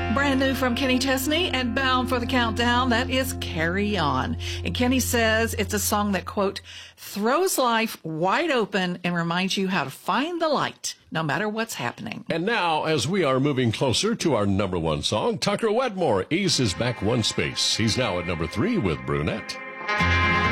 Brand new from Kenny Chesney and bound for the countdown, that is Carry On. And Kenny says it's a song that, quote, throws life wide open and reminds you how to find the light no matter what's happening. And now, as we are moving closer to our number one song, Tucker Wedmore eases back one space. He's now at number 3 with Brunette.